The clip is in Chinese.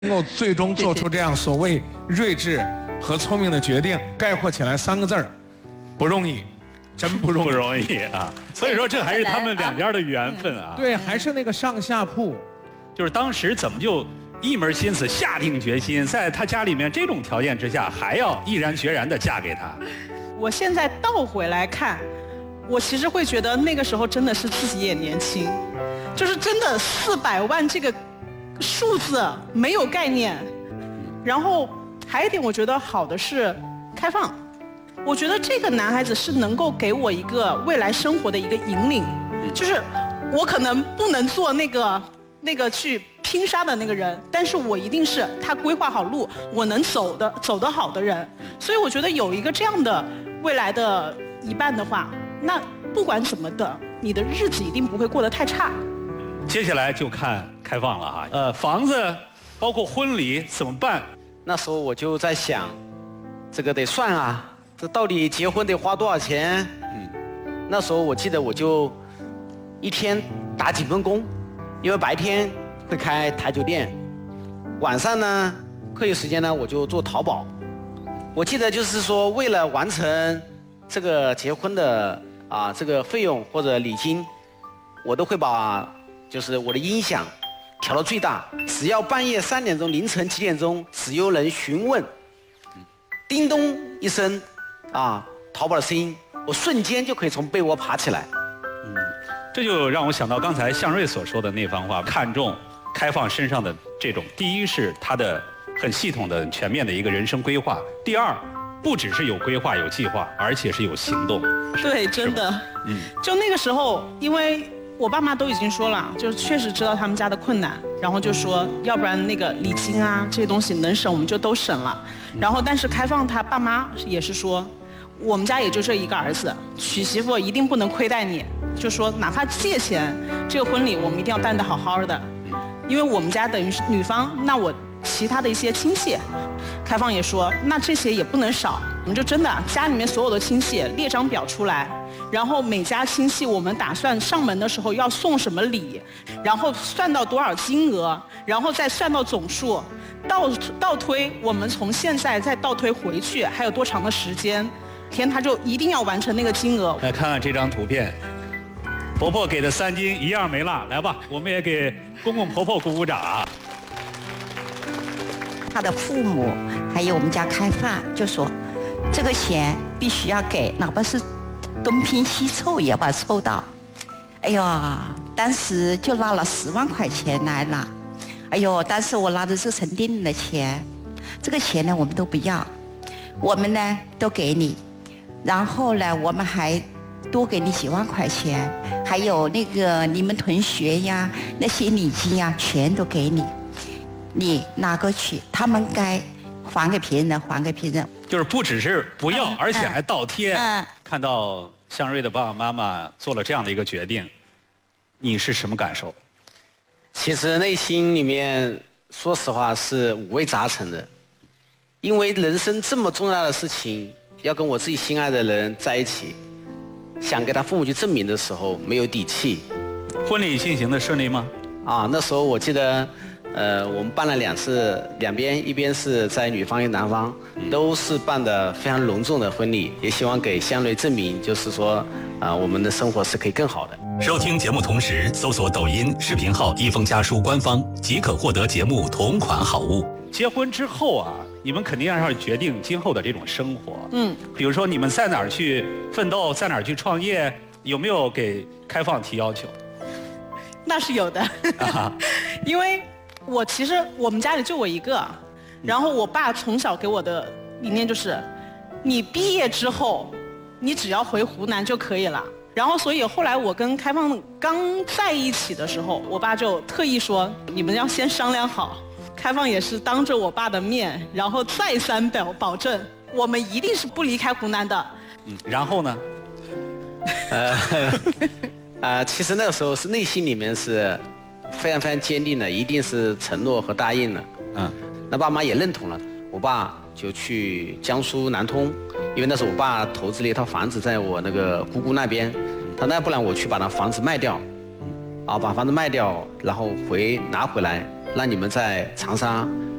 能够最终做出这样所谓睿智和聪明的决定，概括起来3个字儿，不容易，真不容易， 不容易啊！所以说这还是他们两家的缘分啊。 对，还是那个上下铺， 就是当时怎么就一门心思下定决心，在他家里面这种条件之下，还要毅然决然地嫁给他。 我现在倒回来看，我其实会觉得那个时候真的是自己也年轻，就是真的400万这个数字没有概念。然后还有一点我觉得好的是开放，我觉得这个男孩子是能够给我一个未来生活的一个引领，就是我可能不能做那个去拼杀的那个人，但是我一定是他规划好路，我能走得好的人。所以我觉得有一个这样的未来的一半的话，那不管怎么的，你的日子一定不会过得太差。 接下来就看开放了哈，房子包括婚礼怎么办？ 那时候我就在想，这个得算啊，这到底结婚得花多少钱？那时候我记得我就一天打几份工，因为白天会开台酒店，晚上呢课余时间呢我就做淘宝。我记得就是说，为了完成这个结婚的这个费用或者礼金，我都会把就是我的音响调到最大，只要半夜3点钟、凌晨几点钟，只有人询问，叮咚一声，淘宝的声音，我瞬间就可以从被窝爬起来。 这就让我想到刚才向瑞所说的那番话，看重开放身上的这种，第一是他的很系统的、全面的一个人生规划，第二，不只是有规划、有计划，而且是有行动。 对，真的。就那个时候，因为我爸妈都已经说了，就确实知道他们家的困难，然后就说，要不然那个礼金啊这些东西能省我们就都省了。然后但是开放他爸妈也是说，我们家也就这一个儿子，娶媳妇一定不能亏待你，就说哪怕借钱，这个婚礼我们一定要办得好好的，因为我们家等于是女方，那我其他的一些亲戚，开放也说，那这些也不能少，我们就真的家里面所有的亲戚列张表出来，然后每家亲戚我们打算上门的时候要送什么礼，然后算到多少金额，然后再算到总数，倒推我们从现在再倒推回去还有多长的时间，他就一定要完成那个金额。 来看看这张图片，婆婆给的3金一样没落，来吧，我们也给公公婆婆鼓鼓掌啊。 他的父母还有我们家开放就说，这个钱必须要给，哪怕是东拼西凑也要把它凑到。哎呦，当时就拿了10万块钱来了。哎呦，当时我拿的是陈定玲的钱，这个钱呢我们都不要，我们呢都给你，然后呢我们还多给你几万块钱，还有那个你们同学呀那些礼金呀全都给你，你拿过去，他们该还给别人的还给别人。 就是不只是不要，而且还倒贴。看到向瑞的爸爸妈妈做了这样的一个决定，你是什么感受？ 其实内心里面说实话是五味杂陈的，因为人生这么重要的事情，要跟我自己心爱的人在一起，想给他父母去证明的时候没有底气。 婚礼进行的顺利吗？ 那时候我记得我们办了2次，两边一边是在女方与男方，都是办的非常隆重的婚礼，也希望给向瑞证明，就是说我们的生活是可以更好的。 收听节目同时搜索抖音视频号一封家书官方，即可获得节目同款好物。 结婚之后你们肯定要决定今后的这种生活。比如说你们在哪儿去奋斗，在哪儿去创业，有没有给开放提要求？ 那是有的，因为其实我们家里就我一个，然后我爸从小给我的理念就是，你毕业之后，你只要回湖南就可以了。然后所以后来我跟开放刚在一起的时候，我爸就特意说，你们要先商量好。开放也是当着我爸的面，然后再三保证，我们一定是不离开湖南的。 然后呢？ 其实那个时候是内心里面是非常非常坚定的，一定是承诺和答应了。那爸妈也认同了，我爸就去江苏南通，因为那时候我爸投资了一套房子在我那个姑姑那边，他那不然我去把那房子卖掉，把房子卖掉，然后拿回来让你们在长沙